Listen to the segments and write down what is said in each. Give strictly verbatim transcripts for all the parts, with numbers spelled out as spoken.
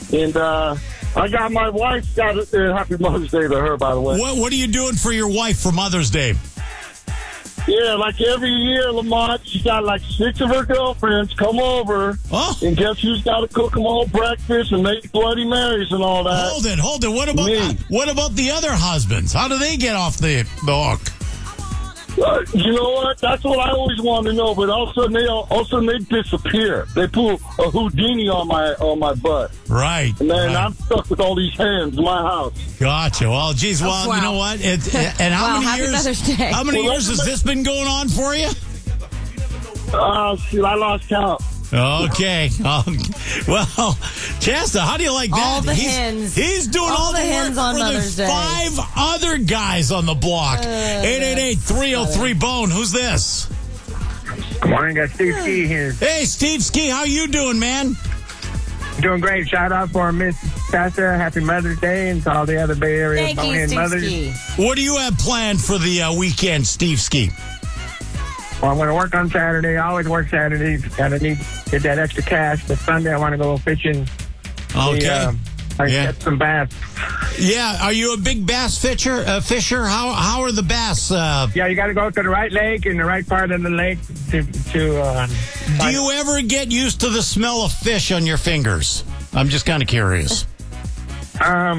And uh, I got my wife got it. Uh, happy Mother's Day to her, by the way. What What are you doing for your wife for Mother's Day? Yeah, like every year, Lamont, she got like six of her girlfriends come over. Oh. And guess who's got to cook them all breakfast and make Bloody Marys and all that? Hold it, hold it. What about Me. what about the other husbands? How do they get off the, the hook? Uh, you know what? That's what I always wanted to know. But all of a sudden, they all, all of a sudden they disappear. They pull a Houdini on my on my butt, Right. and then right. I'm stuck with all these hands in my house. Gotcha. Well, geez, well, Oh, wow. you know what? It, and how Wow, many happy years? Mother's Day. How many Well, years has this been going on for you? Uh, shoot, I lost count. Okay. Um, well, Chasta, how do you like that? All the he's, hens. He's doing all, All the the hens work on for Mother's the Day. five other guys on the block. eight eight eight, three oh three, bone. Who's this? Good morning, got Steve Ski here. Hey, Steve Ski, how you doing, man? Doing great. Shout out for Miss Chasta. Happy Mother's Day, and to all the other Bay Area Thank you, bone-in Steve mothers. Ski. What do you have planned for the uh, weekend, Steve Ski? Well, I'm going to work on Saturday. I always work Saturdays. Got to need get that extra cash. But Sunday, I want to go fishing. Okay. See, uh, I Yeah. get some bass. Yeah, are you a big bass fisher? Uh, fisher? How how are the bass? Uh, Yeah, you got to go to the right lake and the right part of the lake to to. Uh, do you ever get used to the smell of fish on your fingers? I'm just kind of curious. um.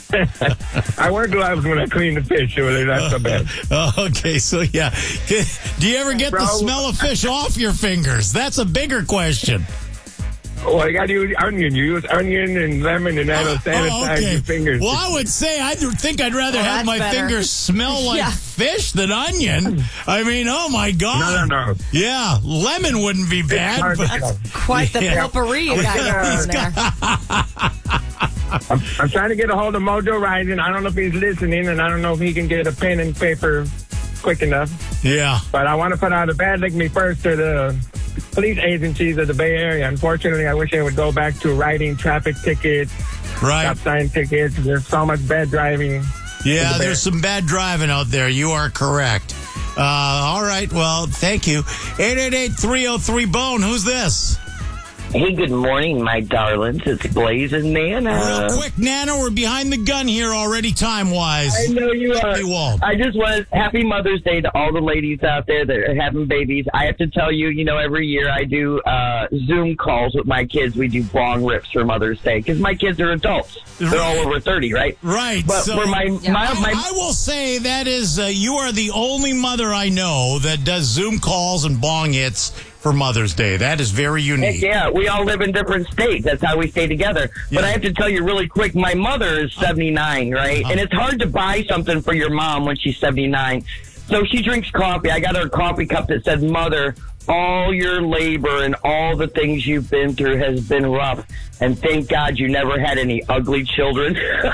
I wear gloves when I clean the fish, so they're not so bad. Okay, so yeah. Do you ever get the Bro. smell of fish off your fingers? That's a bigger question. Well, you got to use onion. You use onion and lemon, and that'll sanitize Oh, okay. your fingers. Well, I would say I think I'd rather Oh, have that's my better. fingers smell like Yeah. fish than onion. I mean, oh my God. No, no, no. Yeah, lemon wouldn't be bad. hard to But tell. Quite the Yeah. potpourri you got going on there. I'm, I'm trying to get a hold of Mojo Rising. I don't know if he's listening, and I don't know if he can get a pen and paper quick enough. Yeah. But I want to put out a bad lick me first to the police agencies of the Bay Area. Unfortunately, I wish I would go back to writing traffic tickets, Right. stop sign tickets. There's so much bad driving. Yeah, the there's some bad driving out there. You are correct. Uh, all right. Well, thank you. eight eight eight, three oh three, bone. Who's this? Hey, good morning, my darlings. It's Blaze and Nana. Real quick, Nana, we're behind the gun here already, time-wise. I know you are. Hey, Walt. I just want happy Mother's Day to all the ladies out there that are having babies. I have to tell you, you know, every year I do uh, Zoom calls with my kids. We do bong rips for Mother's Day because my kids are adults. They're all over thirty, right? Right. But so for my, my, my I will say that is, uh, you are the only mother I know that does Zoom calls and bong hits for Mother's Day. That is very Heck unique. yeah, we all live in different states. That's how we stay together. Yeah. But I have to tell you really quick, my mother is seventy-nine, right? Uh-huh. And it's hard to buy something for your mom when she's seventy-nine. So she drinks coffee. I got her a coffee cup that said, Mother, all your labor and all the things you've been through has been rough. And thank God you never had any ugly children.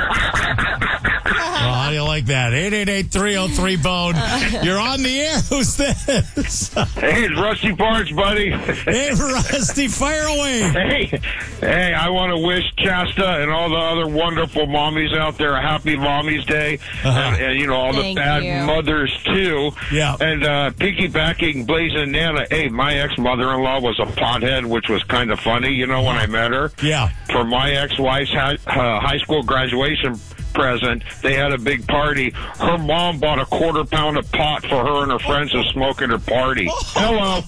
Well, how do you like that? eight eight eight, three oh three, bone. You're on the air. Who's this? Hey, it's Rusty Parks, buddy. Hey, Rusty, fire away. Hey, hey, I want to wish Chasta and all the other wonderful mommies out there a happy Mommy's Day. Uh-huh. And, and, you know, all Thank the bad you. mothers, too. Yeah. And uh, piggybacking Blazing Nana, hey, my ex-mother-in-law was a pothead, which was kind of funny, you know, when I met her. Yeah. For my ex-wife's hi- uh, high school graduation present, they had a big party. Her mom bought a quarter pound of pot for her and her friends to smoke at her party. Hello.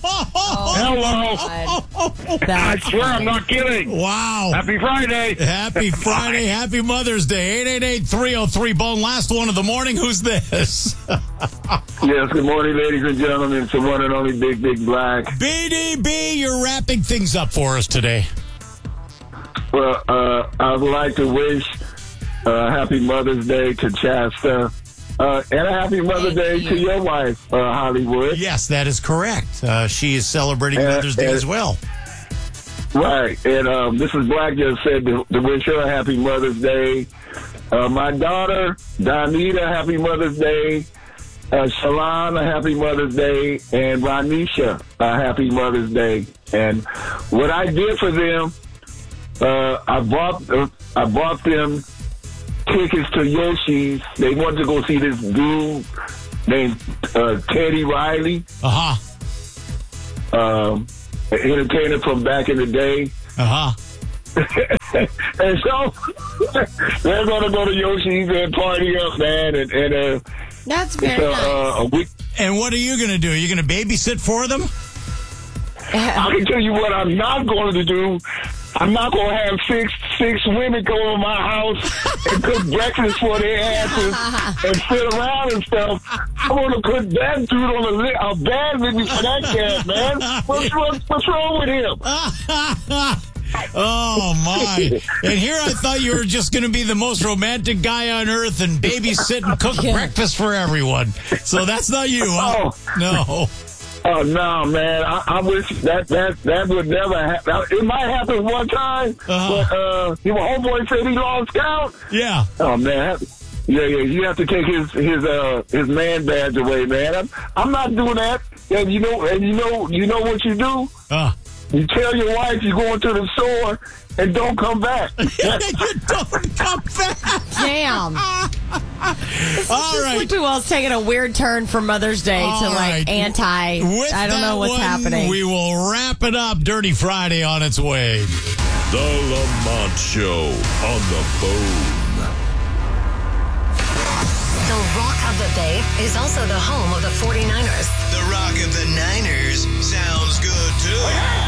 Hello. I swear I'm not kidding. Wow. Happy Friday. Happy Friday. Happy Mother's Day. eight eight eight, three oh three, bone. Last one of the morning. Who's this? Yes, good morning, ladies and gentlemen. It's the one and only Big Big Black. B D B, you're wrapping things up for us today. Well, uh, I would like to wish uh, happy Mother's Day to Chasta. Uh, and a happy Mother's Thank Day you. to your wife, uh, Hollywood. Yes, that is correct. Uh, she is celebrating Uh, Mother's Day uh, as well. Right. And um, this is Black just said to, to wish her a happy Mother's Day. Uh, my daughter, Donita, happy Mother's Day. Uh, Shalon, a happy Mother's Day. And Ronisha, a happy Mother's Day. And what I did for them, uh, I bought uh, I bought them tickets to Yoshi's. They wanted to go see this dude named uh, Teddy Riley, Uh-huh. um, an entertainer from back in the day. Uh-huh. and so they're gonna go to Yoshi's and party up, man. And, and uh, That's very so, nice. uh, a week. And what are you going to do? Are you going to babysit for them? I can tell you what I'm not going to do. I'm not going to have six six women come over my house and cook breakfast for their asses and sit around and stuff. I'm going to put that dude on a, li- a bad with me for that cat, man. What's, what's, what's wrong with him? Oh, my. And here I thought you were just going to be the most romantic guy on earth and babysit and cook Yeah. breakfast for everyone. So that's not you, huh? No. Oh no, man! I, I wish that that that would never happen. It might happen one time, Uh-huh. but uh, your homeboy said he lost count. Yeah. Oh man, yeah, yeah. You have to take his his uh his man badge away, man. I'm, I'm not doing that. And you know, and you know, you know what you do? Uh. You tell your wife you're going to the store and don't come back. You don't come back. Damn. All right. Sleepy Well's taking a weird turn from Mother's Day All to like right. anti. With I don't that know what's one, happening. We will wrap it up. Dirty Friday on its way. The Lamont Show on the phone. The Rock of the Bay is also the home of the forty-niners. The Rock of the Niners sounds good, too.